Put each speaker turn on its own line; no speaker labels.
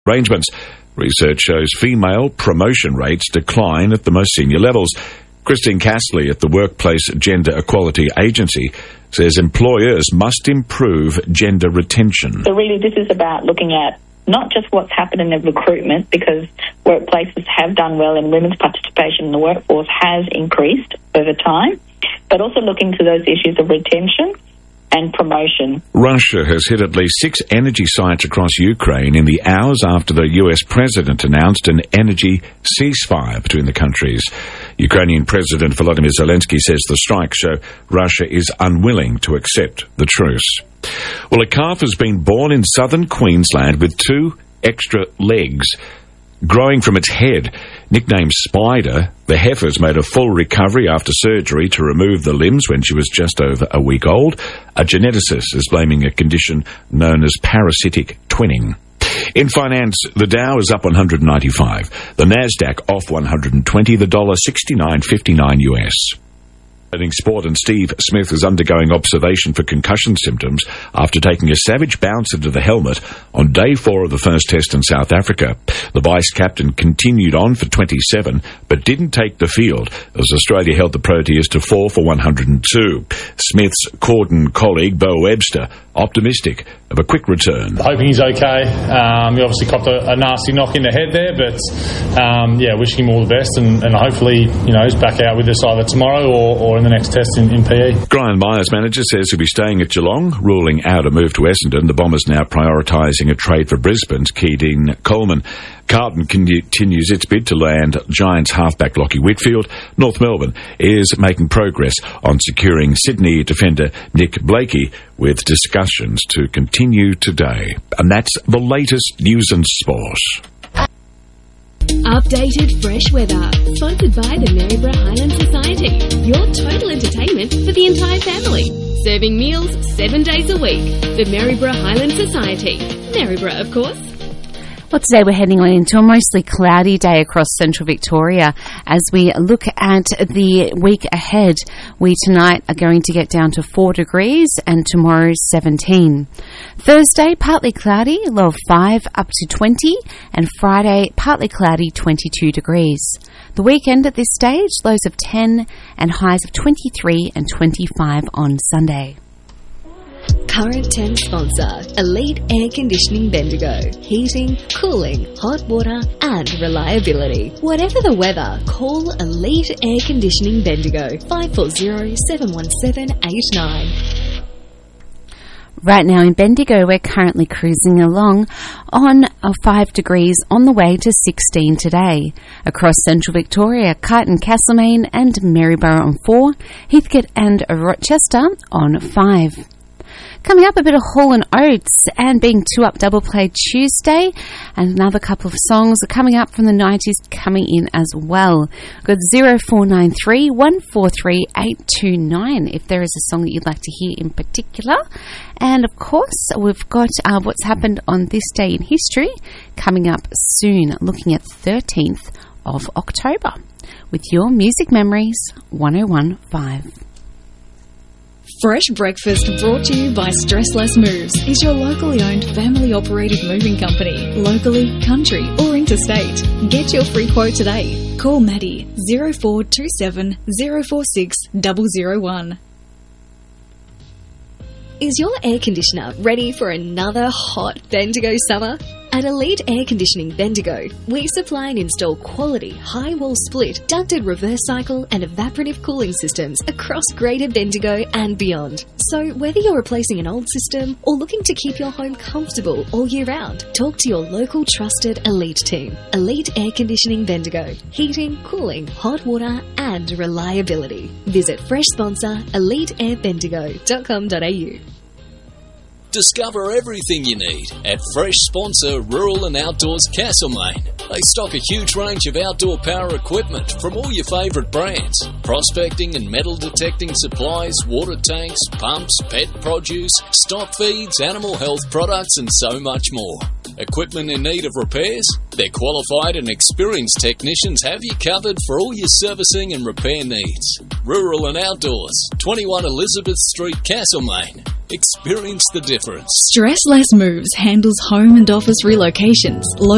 arrangements. Research shows female promotion rates decline at the most senior levels. Christine Castley at the Workplace Gender Equality Agency says employers must improve gender retention.
So really this is about looking at not just what's happened in the recruitment, because workplaces have done well and women's participation in the workforce has increased over time, but also looking to those issues of retention and promotion.
Russia has hit at least 6 energy sites across Ukraine in the hours after the US president announced an energy ceasefire between the countries. Ukrainian President Volodymyr Zelensky says the strikes show Russia is unwilling to accept the truce. Well, a calf has been born in southern Queensland with 2 extra legs growing from its head. Nicknamed Spider, the heifer's made a full recovery after surgery to remove the limbs when she was just over a week old. A geneticist is blaming a condition known as parasitic twinning. In finance, the Dow is up 195, the Nasdaq off 120, the dollar 69.59 US. In sport, and Steve Smith is undergoing observation for concussion symptoms after taking a savage bounce into the helmet on day 4 of the first test in South Africa. The vice-captain continued on for 27, but didn't take the field as Australia held the Proteas to 4 for 102. Smith's Corden colleague, Bo Webster, optimistic of a quick return.
Hoping he's okay. He obviously copped a nasty knock in the head there, but wishing him all the best, and hopefully, he's back out with us either tomorrow or in the next test in PE.
Brian Myers, manager, says he'll be staying at Geelong, ruling out a move to Essendon. The Bombers now prioritising a trade for Brisbane's Keating Coleman. Carlton continues its bid to land Giants halfback Lachie Whitfield. North Melbourne is making progress on securing Sydney defender Nick Blakey, with discussions to continue today. And that's the latest news and sport.
Updated fresh weather, sponsored by the Maryborough Highland Society. Your total entertainment for the entire family. Serving meals 7 days a week. The Maryborough Highland Society. Maryborough, of course.
Well, today we're heading on into a mostly cloudy day across central Victoria. As we look at the week ahead, we tonight are going to get down to 4 degrees and tomorrow 17. Thursday, partly cloudy, low of 5 up to 20, and Friday, partly cloudy, 22 degrees. The weekend at this stage, lows of 10 and highs of 23 and 25 on Sunday.
Current Temp sponsor, Elite Air Conditioning Bendigo. Heating, cooling, hot water and reliability. Whatever the weather, call Elite Air Conditioning Bendigo, 540-717-89.
Right now in Bendigo, we're currently cruising along on 5 degrees on the way to 16 today. Across central Victoria, Kyneton, Castlemaine and Maryborough on 4, Heathcote and Rochester on 5. Coming up, a bit of Hall & Oates and Being Two Up double played Tuesday, and another couple of songs are coming up from the 90s coming in as well. We've got 0493 143 829 if there is a song that you'd like to hear in particular. And of course, we've got what's happened on this day in history coming up soon, looking at 13th of October with your Music Memories 1015.
Fresh Breakfast, brought to you by Stressless Moves, is your locally owned, family-operated moving company, locally, country or interstate. Get your free quote today. Call Maddie 0427 046 001.
Is your air conditioner ready for another hot Bendigo summer? At Elite Air Conditioning Bendigo, we supply and install quality, high-wall split, ducted reverse cycle and evaporative cooling systems across Greater Bendigo and beyond. So whether you're replacing an old system or looking to keep your home comfortable all year round, talk to your local trusted Elite team. Elite Air Conditioning Bendigo. Heating, cooling, hot water and reliability. Visit fresh sponsor eliteairbendigo.com.au.
Discover everything you need at Fresh Sponsor Rural and Outdoors Castlemaine. They stock a huge range of outdoor power equipment from all your favourite brands. Prospecting and metal detecting supplies, water tanks, pumps, pet produce, stock feeds, animal health products and so much more. Equipment in need of repairs? Their qualified and experienced technicians have you covered for all your servicing and repair needs. Rural and Outdoors, 21 Elizabeth Street, Castlemaine. Experience the difference.
Stressless Moves handles home and office relocations,